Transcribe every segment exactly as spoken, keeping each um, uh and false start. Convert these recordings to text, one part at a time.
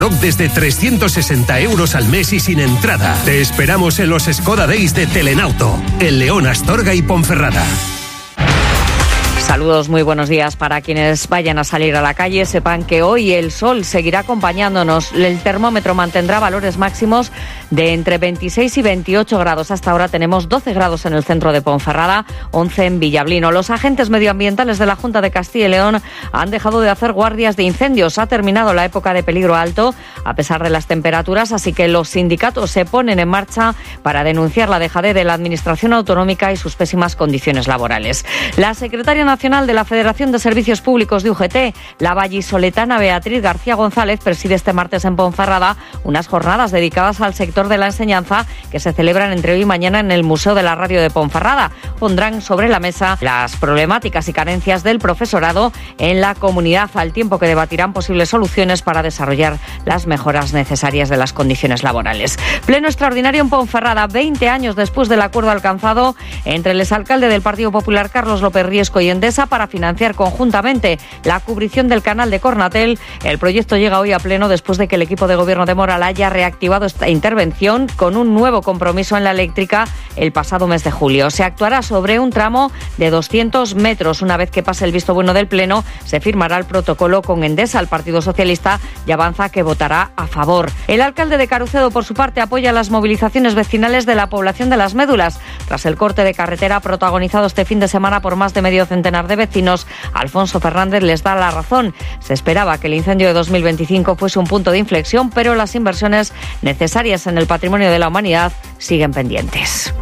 Desde trescientos sesenta euros al mes y sin entrada. Te esperamos en los Skoda Days de Telenauto, en León, Astorga y Ponferrada. Saludos, muy buenos días. Para quienes vayan a salir a la calle, sepan que hoy el sol seguirá acompañándonos. El termómetro mantendrá valores máximos de entre veintiséis y veintiocho grados. Hasta ahora tenemos doce grados en el centro de Ponferrada, once en Villablino. Los agentes medioambientales de la Junta de Castilla y León han dejado de hacer guardias de incendios. Ha terminado la época de peligro alto, a pesar de las temperaturas, así que los sindicatos se ponen en marcha para denunciar la dejadez de la Administración autonómica y sus pésimas condiciones laborales. La secretaria nacional de la Federación de Servicios Públicos de U G T, la vallisoletana Beatriz García González, preside este martes en Ponferrada unas jornadas dedicadas al sector de la enseñanza que se celebran entre hoy y mañana en el Museo de la Radio de Ponferrada. Pondrán sobre la mesa las problemáticas y carencias del profesorado en la comunidad, al tiempo que debatirán posibles soluciones para desarrollar las mejoras necesarias de las condiciones laborales. Pleno extraordinario en Ponferrada, veinte años después del acuerdo alcanzado entre el exalcalde del Partido Popular, Carlos López Riesco, y Endesa para financiar conjuntamente la cubrición del canal de Cornatel. El proyecto llega hoy a pleno después de que el equipo de gobierno de Moral haya reactivado esta intervención con un nuevo compromiso en la eléctrica el pasado mes de julio. Se actuará sobre un tramo de doscientos metros. Una vez que pase el visto bueno del pleno, se firmará el protocolo con Endesa. El Partido Socialista ya avanza que votará a favor. El alcalde de Carucedo, por su parte, apoya las movilizaciones vecinales de la población de Las Médulas. Tras el corte de carretera protagonizado este fin de semana por más de medio centenar de vecinos, Alfonso Fernández les da la razón. Se esperaba que el incendio de dos mil veinticinco fuese un punto de inflexión, pero las inversiones necesarias en el patrimonio de la humanidad siguen pendientes.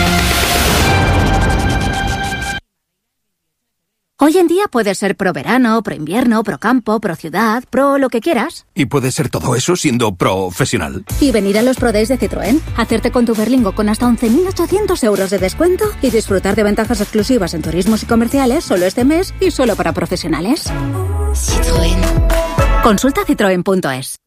Hoy en día puedes ser pro verano, pro invierno, pro campo, pro ciudad, pro lo que quieras. ¿Y puedes ser todo eso siendo profesional? Y venir a los Pro Days de Citroën, hacerte con tu Berlingo con hasta once mil ochocientos euros de descuento y disfrutar de ventajas exclusivas en turismos y comerciales solo este mes y solo para profesionales. Citroën. Consulta citroen punto es.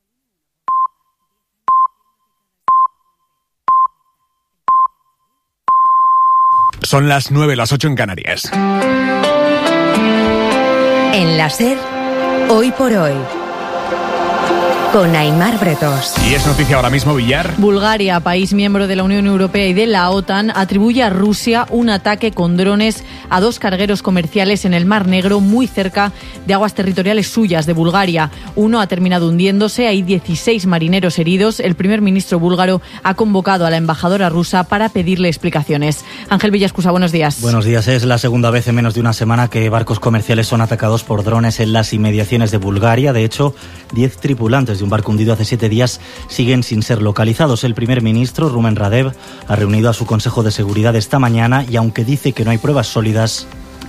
Son las nueve, las ocho en Canarias. En la SER, hoy por hoy, con Aimar Bretos. Y es noticia ahora mismo, Villar. Bulgaria, país miembro de la Unión Europea y de la OTAN, atribuye a Rusia un ataque con drones a dos cargueros comerciales en el Mar Negro, muy cerca de aguas territoriales suyas de Bulgaria. Uno ha terminado hundiéndose, hay dieciséis marineros heridos. El primer ministro búlgaro ha convocado a la embajadora rusa para pedirle explicaciones. Ángel Villascusa, buenos días. Buenos días. Es la segunda vez en menos de una semana que barcos comerciales son atacados por drones en las inmediaciones de Bulgaria. De hecho, diez tripulantes de un barco hundido hace siete días siguen sin ser localizados. El primer ministro, Rumen Radev, ha reunido a su Consejo de Seguridad esta mañana y aunque dice que no hay pruebas sólidas,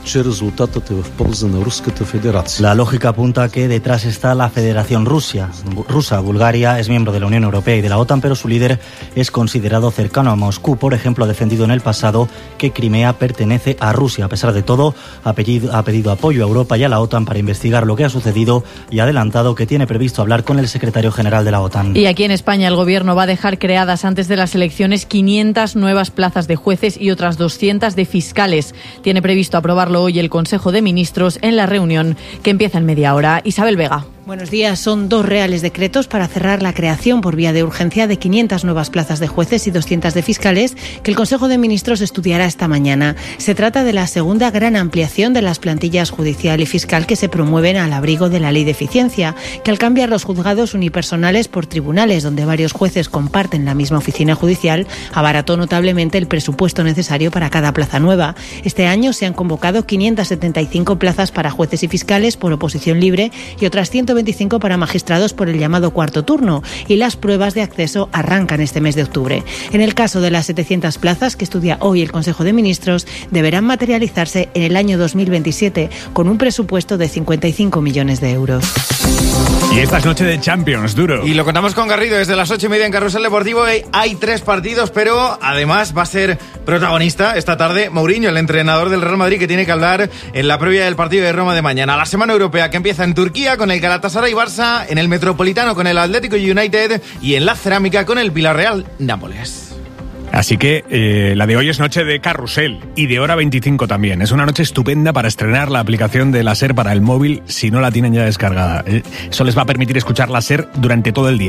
la lógica apunta a que detrás está la Federación Rusia, rusa. Bulgaria es miembro de la Unión Europea y de la OTAN, pero su líder es considerado cercano a Moscú. Por ejemplo, ha defendido en el pasado que Crimea pertenece a Rusia. A pesar de todo, ha pedido, ha pedido apoyo a Europa y a la OTAN para investigar lo que ha sucedido y ha adelantado que tiene previsto hablar con el secretario general de la OTAN. Y aquí en España el Gobierno va a dejar creadas antes de las elecciones quinientas nuevas plazas de jueces y otras doscientas de fiscales. Tiene previsto aprobarlo hoy el Consejo de Ministros en la reunión que empieza en media hora. Isabel Vega. Buenos días. Son dos reales decretos para cerrar la creación por vía de urgencia de quinientas nuevas plazas de jueces y doscientas de fiscales que el Consejo de Ministros estudiará esta mañana. Se trata de la segunda gran ampliación de las plantillas judicial y fiscal que se promueven al abrigo de la Ley de Eficiencia, que al cambiar los juzgados unipersonales por tribunales donde varios jueces comparten la misma oficina judicial, abarató notablemente el presupuesto necesario para cada plaza nueva. Este año se han convocado quinientas setenta y cinco plazas para jueces y fiscales por oposición libre y otras ciento veinticinco para magistrados por el llamado cuarto turno, y las pruebas de acceso arrancan este mes de octubre. En el caso de las setecientas plazas que estudia hoy el Consejo de Ministros, deberán materializarse en el año dos mil veintisiete con un presupuesto de cincuenta y cinco millones de euros. Y esta es noche de Champions, duro. Y lo contamos con Garrido desde las ocho y media en Carrusel Deportivo. Hay tres partidos, pero además va a ser protagonista esta tarde Mourinho, el entrenador del Real Madrid, que tiene que hablar en la previa del partido de Roma de mañana. La semana europea que empieza en Turquía con el Galatasaray Barça, en el Metropolitano con el Atlético United y en la Cerámica con el Villarreal Nápoles. Así que eh, la de hoy es noche de carrusel y de hora veinticinco también. Es una noche estupenda para estrenar la aplicación de la SER para el móvil si no la tienen ya descargada. Eso les va a permitir escuchar la SER durante todo el día.